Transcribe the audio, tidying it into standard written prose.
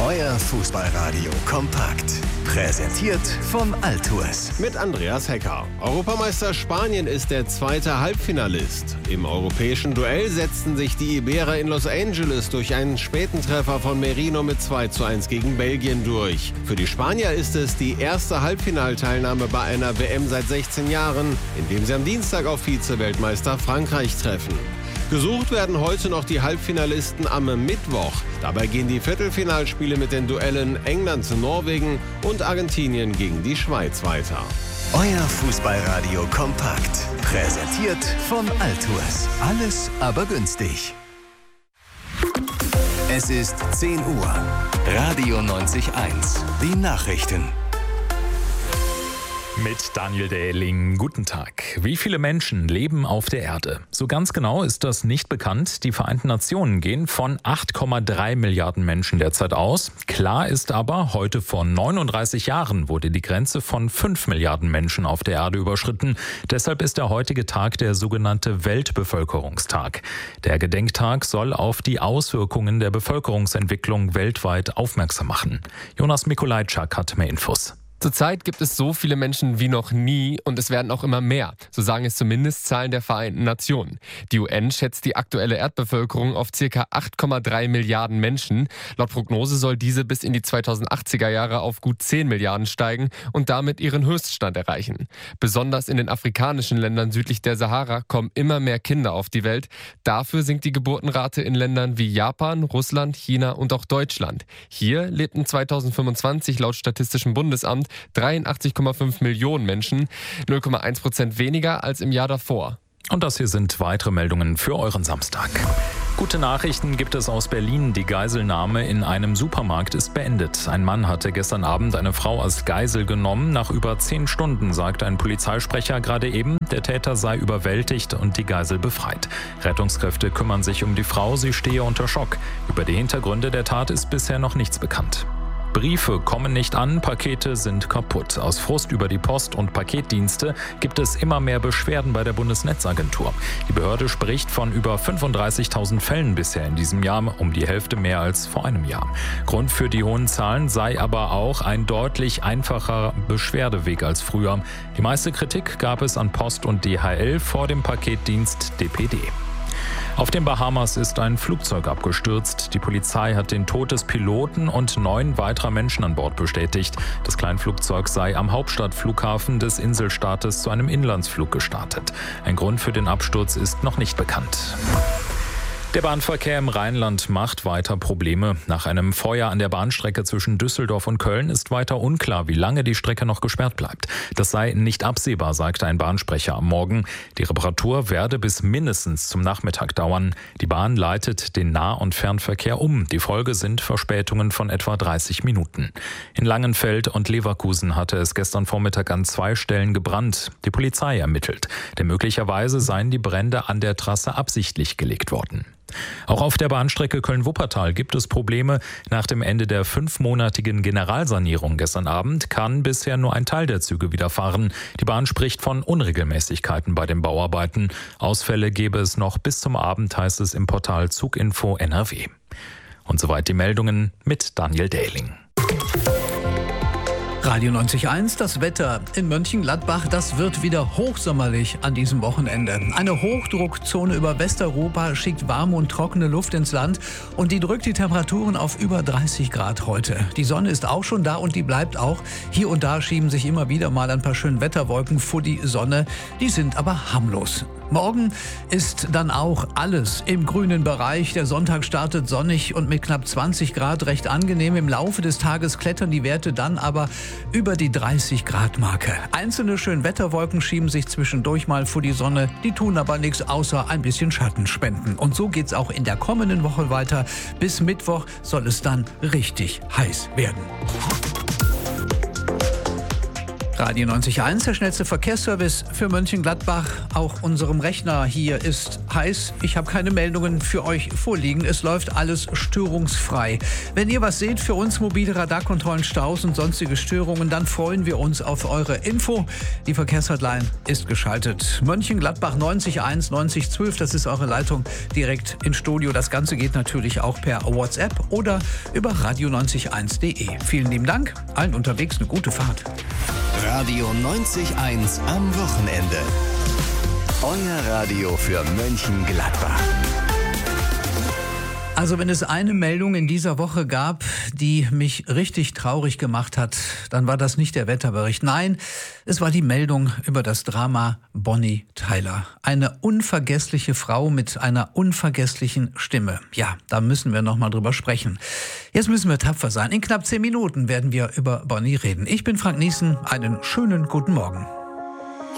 Euer Fußballradio kompakt. Präsentiert von Altours. Mit Andreas Hecker. Europameister Spanien ist der zweite Halbfinalist. Im europäischen Duell setzten sich die Iberer in Los Angeles durch einen späten Treffer von Merino mit 2:1 gegen Belgien durch. Für die Spanier ist es die erste Halbfinalteilnahme bei einer WM seit 16 Jahren, indem sie am Dienstag auf Vize-Weltmeister Frankreich treffen. Gesucht werden heute noch die Halbfinalisten am Mittwoch. Dabei gehen die Viertelfinalspiele mit den Duellen England-Norwegen und Argentinien gegen die Schweiz weiter. Euer Fußballradio kompakt. Präsentiert von Altours. Alles aber günstig. Es ist 10 Uhr. Radio 90.1. Die Nachrichten. Mit Daniel Dähling, guten Tag. Wie viele Menschen leben auf der Erde? So ganz genau ist das nicht bekannt. Die Vereinten Nationen gehen von 8,3 Milliarden Menschen derzeit aus. Klar ist aber, heute vor 39 Jahren wurde die Grenze von 5 Milliarden Menschen auf der Erde überschritten. Deshalb ist der heutige Tag der sogenannte Weltbevölkerungstag. Der Gedenktag soll auf die Auswirkungen der Bevölkerungsentwicklung weltweit aufmerksam machen. Jonas Mikolajczak hat mehr Infos. Zurzeit gibt es so viele Menschen wie noch nie und es werden auch immer mehr. So sagen es zumindest Zahlen der Vereinten Nationen. Die UN schätzt die aktuelle Erdbevölkerung auf ca. 8,3 Milliarden Menschen. Laut Prognose soll diese bis in die 2080er Jahre auf gut 10 Milliarden steigen und damit ihren Höchststand erreichen. Besonders in den afrikanischen Ländern südlich der Sahara kommen immer mehr Kinder auf die Welt. Dafür sinkt die Geburtenrate in Ländern wie Japan, Russland, China und auch Deutschland. Hier lebten 2025 laut Statistischem Bundesamt 83,5 Millionen Menschen, 0,1% weniger als im Jahr davor. Und das hier sind weitere Meldungen für euren Samstag. Gute Nachrichten gibt es aus Berlin. Die Geiselnahme in einem Supermarkt ist beendet. Ein Mann hatte gestern Abend eine Frau als Geisel genommen. Nach über 10 Stunden sagte ein Polizeisprecher gerade eben, der Täter sei überwältigt und die Geisel befreit. Rettungskräfte kümmern sich um die Frau, sie stehe unter Schock. Über die Hintergründe der Tat ist bisher noch nichts bekannt. Briefe kommen nicht an, Pakete sind kaputt. Aus Frust über die Post- und Paketdienste gibt es immer mehr Beschwerden bei der Bundesnetzagentur. Die Behörde spricht von über 35.000 Fällen bisher in diesem Jahr, um die Hälfte mehr als vor einem Jahr. Grund für die hohen Zahlen sei aber auch ein deutlich einfacher Beschwerdeweg als früher. Die meiste Kritik gab es an Post und DHL vor dem Paketdienst DPD. Auf den Bahamas ist ein Flugzeug abgestürzt. Die Polizei hat den Tod des Piloten und 9 weiterer Menschen an Bord bestätigt. Das Kleinflugzeug sei am Hauptstadtflughafen des Inselstaates zu einem Inlandsflug gestartet. Ein Grund für den Absturz ist noch nicht bekannt. Der Bahnverkehr im Rheinland macht weiter Probleme. Nach einem Feuer an der Bahnstrecke zwischen Düsseldorf und Köln ist weiter unklar, wie lange die Strecke noch gesperrt bleibt. Das sei nicht absehbar, sagte ein Bahnsprecher am Morgen. Die Reparatur werde bis mindestens zum Nachmittag dauern. Die Bahn leitet den Nah- und Fernverkehr um. Die Folge sind Verspätungen von etwa 30 Minuten. In Langenfeld und Leverkusen hatte es gestern Vormittag an 2 Stellen gebrannt. Die Polizei ermittelt, denn möglicherweise seien die Brände an der Trasse absichtlich gelegt worden. Auch auf der Bahnstrecke Köln-Wuppertal gibt es Probleme. Nach dem Ende der 5-monatigen Generalsanierung gestern Abend kann bisher nur ein Teil der Züge wieder fahren. Die Bahn spricht von Unregelmäßigkeiten bei den Bauarbeiten. Ausfälle gäbe es noch bis zum Abend, heißt es im Portal Zuginfo NRW. Und soweit die Meldungen mit Daniel Dähling. Radio 90.1, das Wetter in Mönchengladbach, das wird wieder hochsommerlich an diesem Wochenende. Eine Hochdruckzone über Westeuropa schickt warme und trockene Luft ins Land und die drückt die Temperaturen auf über 30 Grad heute. Die Sonne ist auch schon da und die bleibt auch. Hier und da schieben sich immer wieder mal ein paar schöne Wetterwolken vor die Sonne, die sind aber harmlos. Morgen ist dann auch alles im grünen Bereich. Der Sonntag startet sonnig und mit knapp 20 Grad recht angenehm. Im Laufe des Tages klettern die Werte dann aber über die 30-Grad-Marke. Einzelne Schönwetterwolken schieben sich zwischendurch mal vor die Sonne. Die tun aber nichts außer ein bisschen Schatten spenden. Und so geht's auch in der kommenden Woche weiter. Bis Mittwoch soll es dann richtig heiß werden. Radio 90.1, der schnellste Verkehrsservice für Mönchengladbach. Auch unserem Rechner hier ist heiß. Ich habe keine Meldungen für euch vorliegen. Es läuft alles störungsfrei. Wenn ihr was seht für uns, mobile Radarkontrollen, Staus und sonstige Störungen, dann freuen wir uns auf eure Info. Die Verkehrshotline ist geschaltet. Mönchengladbach 90.1, 90.12, das ist eure Leitung direkt ins Studio. Das Ganze geht natürlich auch per WhatsApp oder über radio90.1.de. Vielen lieben Dank. Allen unterwegs eine gute Fahrt. Radio 90.1 am Wochenende. Euer Radio für Mönchengladbach. Also wenn es eine Meldung in dieser Woche gab, die mich richtig traurig gemacht hat, dann war das nicht der Wetterbericht. Nein, es war die Meldung über das Drama Bonnie Tyler. Eine unvergessliche Frau mit einer unvergesslichen Stimme. Ja, da müssen wir noch mal drüber sprechen. Jetzt müssen wir tapfer sein. In knapp 10 Minuten werden wir über Bonnie reden. Ich bin Frank Niesen. Einen schönen guten Morgen.